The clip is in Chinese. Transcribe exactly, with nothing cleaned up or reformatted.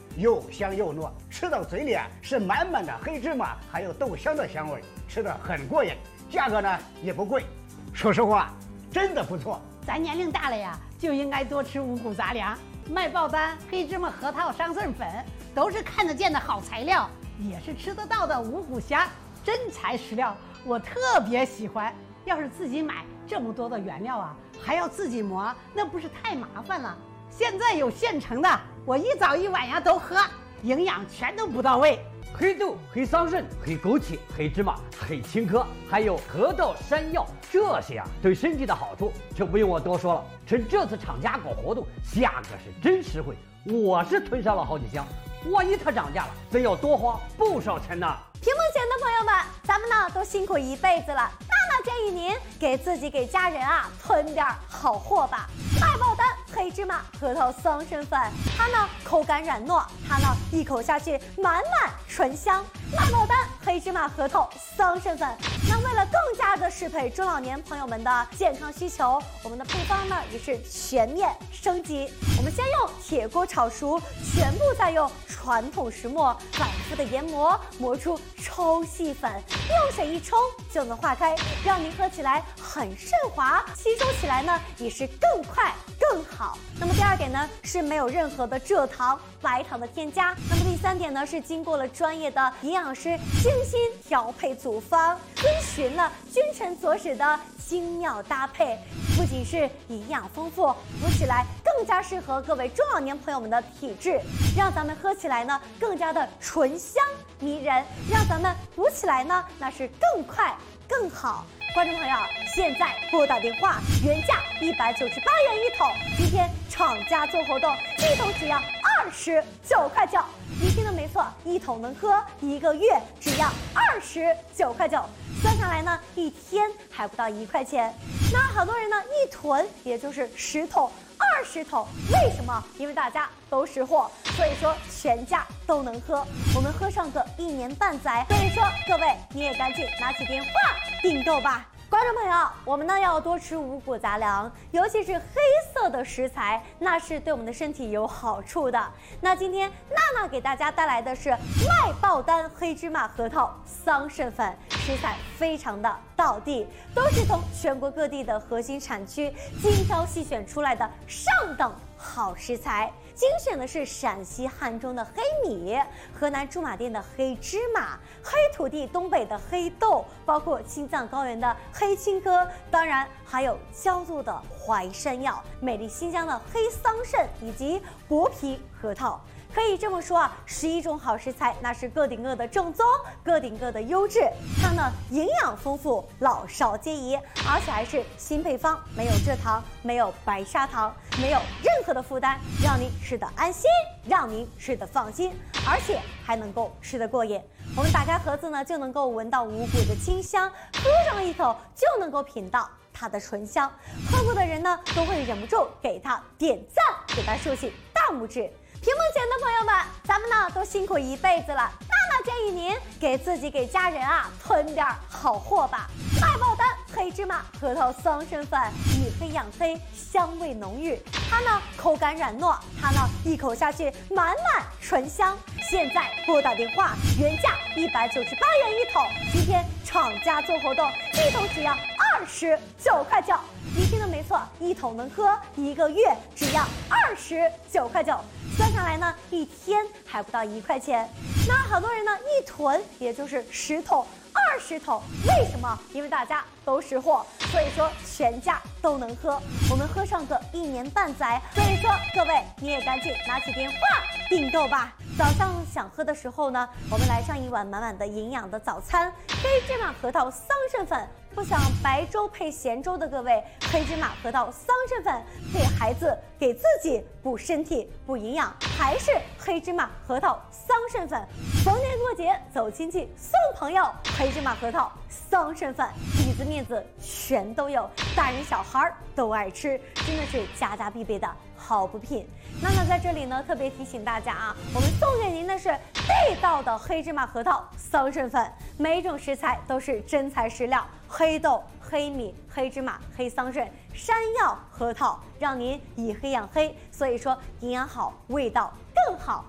又香又糯，吃到嘴里啊是满满的黑芝麻还有豆香的香味，吃得很过瘾。价格呢也不贵，说实话，真的不错。 咱年龄大了呀，就应该多吃五谷杂粮。麦爆丹、黑芝麻核桃、桑葚粉都是看得见的好材料，也是吃得到的五谷虾，真材实料，我特别喜欢。要是自己买这么多的原料啊，还要自己磨，那不是太麻烦了？现在有现成的，我一早一晚呀都喝，营养全都不到位。 黑豆、黑桑葚、黑枸杞、黑芝麻、黑青稞，还有核桃、山药，这些啊对身体的好处就不用我多说了。趁这次厂家搞活动，价格是真实惠，我是囤上了好几箱。万一它涨价了，真要多花不少钱呢。 屏幕前的朋友们，咱们呢都辛苦一辈子了，那么建议您给自己给家人啊囤点好货吧。麦爆丹、黑芝麻、核桃、桑葚粉，它呢口感软糯，它呢一口下去满满醇香。麦爆丹、黑芝麻、核桃、桑葚粉，那为了更加的适配中老年朋友们的健康需求，我们的配方呢也是全面升级。我们先用铁锅炒熟，全部再用传统石磨反复的研磨，磨出抽细粉，用水一冲就能化开，让您喝起来很顺滑，吸收起来呢也是更快更好。那么第二点呢是没有任何的蔗糖、白糖的添加。那么第三点呢是经过了专业的营养师精心调配组方，遵循了君臣佐使的精妙搭配，不仅是营养丰富，补起来更加适合各位中老年朋友们的体质，让咱们喝起来呢更加的醇香迷人，让咱们补起来呢那是更快更好。观众朋友，现在拨打电话，原价一百九十八元一桶，今天厂家做活动，一桶只要二十九块九。你听的没错，一桶能喝一个月，只要二十九块九。算下来呢，一天还不到一块钱。那好多人呢，一囤也就是十桶、二十桶，为什么？因为大家都识货，所以说全家都能喝，我们喝上个一年半载。所以说，各位你也赶紧拿起电话订购吧。观众朋友，我们呢要多吃五谷杂粮，尤其是黑色的食材，那是对我们的身体有好处的。那今天娜娜给大家带来的是麦爆丹、黑芝麻、核桃、桑葚粉，食材非常的道地，都是从全国各地的核心产区精挑细选出来的上等好食材。精选的是陕西汉中的黑米，河南驻马店的黑芝麻，黑土地东北的黑豆，包括青藏高原的黑青稞，当然还有焦作的淮山药，美丽新疆的黑桑葚以及薄皮核桃。可以这么说啊，十一种好食材，那是个顶个的正宗，个顶个的优质。它呢营养丰富，老少皆宜，而且还是新配方，没有蔗糖，没有白砂糖，没有任何的负担，让您吃得安心，让您吃得放心，而且还能够吃得过瘾。我们打开盒子呢，就能够闻到五谷的清香，喝上一口就能够品到它的醇香。喝过的人呢，都会忍不住给它点赞，给它竖起大拇指。屏幕前的朋友们，咱们呢都辛苦一辈子了，娜娜建议您给自己给家人啊囤点好货吧。麦爆丹、黑芝麻、核桃、桑葚粉，以黑养黑，香味浓郁，它呢口感软糯，它呢一口下去满满醇香。现在拨打电话，原价一百九十八元一桶，今天厂家做活动，一桶只要二十九块九。你听的没错，一桶能喝一个月，只要二十九块九。算下来呢，一天还不到一块钱。那好多人呢，一囤也就是十桶、二十桶，为什么？因为大家都识货，所以说全家都能喝，我们喝上个一年半载。所以说，各位你也赶紧拿起电话订购吧。早上想喝的时候呢，我们来上一碗满满的营养的早餐，黑芝麻核桃桑葚粉。不想白粥配咸粥的各位，黑芝麻核桃桑葚粉给孩子给自己补身体补营养，还是黑芝麻核桃桑葚粉。逢年过节走亲戚送朋友，黑芝麻核桃桑葚粉，底子面子全都有，大人小孩都爱吃，真的是家家必备的好补品。娜娜在这里呢特别提醒大家啊，我们送给您的是地道的黑芝麻核桃桑葚粉，每一种食材都是真材实料，黑豆、黑米、黑芝麻、黑桑葚、山药、核桃，让您以黑养黑，所以说营养好，味道更好。